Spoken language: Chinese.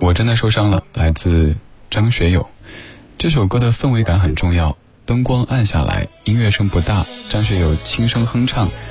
我真的受伤了，来自张学友。这首歌的氛围感很重要，灯光暗下来，音乐声不大，张学友轻声哼唱，